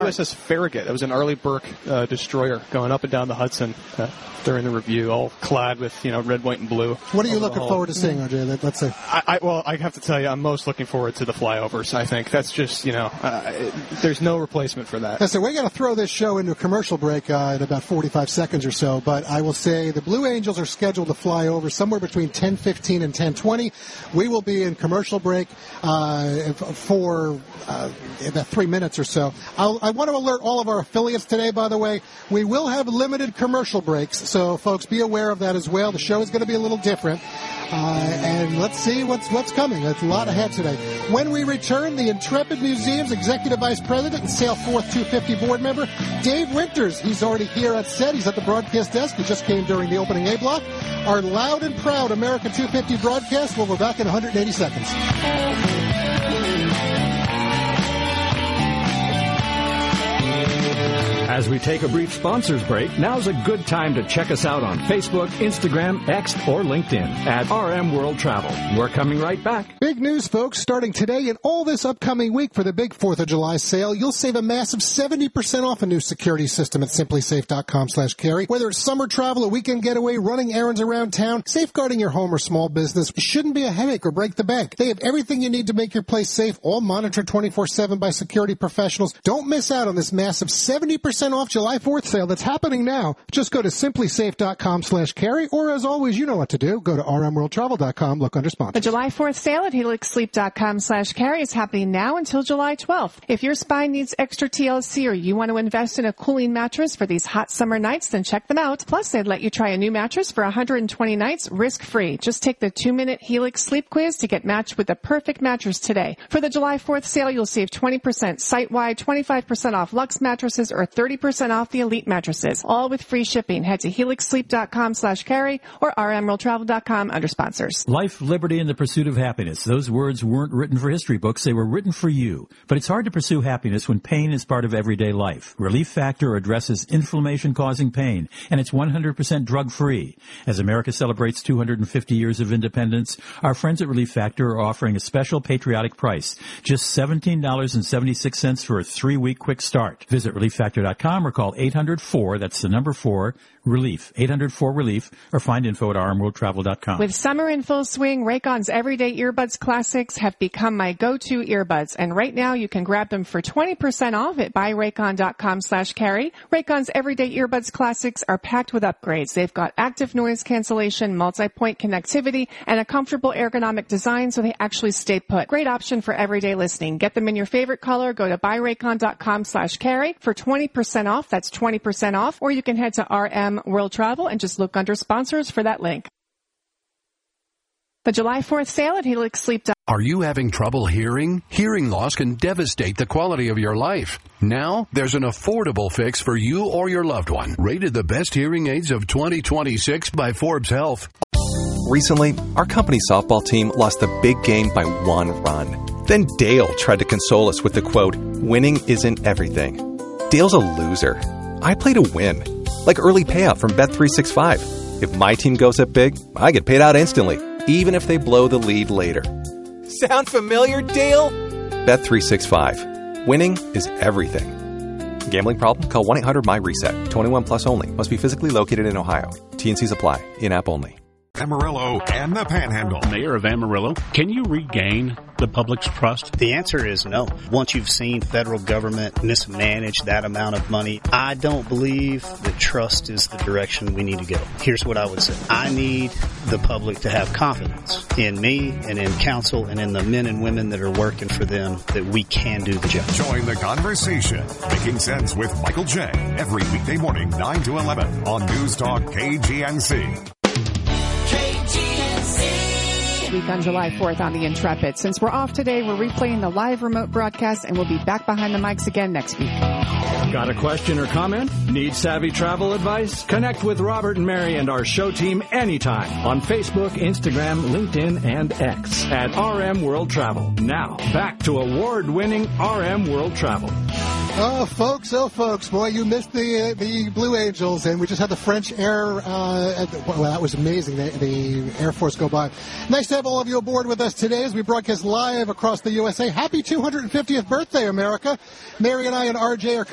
USS Farragut. That was an Arleigh Burke destroyer going up and down the Hudson during the review, all clad with, red, white, and blue. What are you looking forward to seeing, RJ? Let's say. I have to tell you, I'm most looking forward to the flyovers, I think. That's just, there's no replacement for that. So we're going to throw this show into a commercial break in about 45 seconds or so, but I will say the Blue Angels are scheduled to fly over somewhere between 10:15 and 10:20. We will be in commercial break for about 3 minutes or so. I want to alert all of our affiliates today, by the way, we will have limited commercial breaks, so folks be aware of that as well. The show is going to be a little different. And let's see what's coming. There's a lot ahead today. When we return, the Intrepid Museum's Executive Vice President and Sailforth 250 board member, Dave Winters. He's already here at set. He's at the broadcast desk. He just came during the opening A block. Our loud and proud America 250 broadcast. We'll be back in 180 seconds. As we take a brief sponsors break, now's a good time to check us out on Facebook, Instagram, X, or LinkedIn at RM World Travel. We're coming right back. Big news, folks. Starting today and all this upcoming week for the big 4th of July sale, you'll save a massive 70% off a new security system at simplysafe.com/carry. Whether it's summer travel, a weekend getaway, running errands around town, safeguarding your home or small business shouldn't be a headache or break the bank. They have everything you need to make your place safe, all monitored 24/7 by security professionals. Don't miss out on this massive 70% off July 4th sale that's happening now. Just go to simplysafe.com/carry, or as always, you know what to do. Go to rmworldtravel.com, look under sponsors. The July 4th sale at helixsleep.com/carry is happening now until July 12th. If your spine needs extra TLC or you want to invest in a cooling mattress for these hot summer nights, then check them out. Plus, they'd let you try a new mattress for 120 nights risk-free. Just take the 2-minute Helix sleep quiz to get matched with the perfect mattress today. For the July 4th sale, you'll save 20% site-wide, 25% off Luxe mattresses, or 30% off the Elite mattresses, all with free shipping. Head to helixsleep.com/carry or rmworldtravel.com under sponsors. Life, liberty, and the pursuit of happiness. Those words weren't written for history books. They were written for you. But it's hard to pursue happiness when pain is part of everyday life. Relief Factor addresses inflammation-causing pain, and it's 100% drug-free. As America celebrates 250 years of independence, our friends at Relief Factor are offering a special patriotic price, just $17.76 for a 3-week quick start. Visit relieffactor.com or call 800-4, that's the number 4, RELIEF, 800-4-RELIEF, or find info at rmworldtravel.com. With summer in full swing, Raycon's Everyday Earbuds Classics have become my go-to earbuds, and right now you can grab them for 20% off at buyraycon.com/carry. Raycon's Everyday Earbuds Classics are packed with upgrades. They've got active noise cancellation, multi-point connectivity, and a comfortable ergonomic design so they actually stay put. Great option for everyday listening. Get them in your favorite color. Go to buyraycon.com/carry for 20% off. That's 20% off. Or you can head to RM World Travel and just look under sponsors for that link. The July 4th sale at Helix Sleep. Are you having trouble hearing? Hearing loss can devastate the quality of your life. Now, there's an affordable fix for you or your loved one. Rated the best hearing aids of 2026 by Forbes Health. Recently, our company softball team lost the big game by 1 run. Then Dale tried to console us with the quote, "Winning isn't everything." Dale's a loser. I play to win. Like early payout from Bet365. If my team goes up big, I get paid out instantly, even if they blow the lead later. Sound familiar, Dale? Bet365. Winning is everything. Gambling problem? Call 1-800-MY-RESET. 21 plus only. Must be physically located in Ohio. T&Cs apply. In-app only. Amarillo and the Panhandle. Mayor of Amarillo, can you regain the public's trust? The answer is no. Once you've seen federal government mismanage that amount of money, I don't believe that trust is the direction we need to go. Here's what I would say. I need the public to have confidence in me and in council and in the men and women that are working for them that we can do the job. Join the conversation. Making Sense with Michael J. Every weekday morning, 9 to 11 on News Talk KGNC. Week on July 4th on the Intrepid. Since we're off today, we're replaying the live remote broadcast, and we'll be back behind the mics again next week. Got a question or comment? Need savvy travel advice? Connect with Robert and Mary and our show team anytime on Facebook, Instagram, LinkedIn, and X at RM World Travel. Now, back to award-winning RM World Travel. Oh, folks, boy, you missed the Blue Angels, and we just had the French Air, well, that was amazing, the Air Force go by. Nice to have all of you aboard with us today as we broadcast live across the USA. Happy 250th birthday, America. Mary and I and RJ are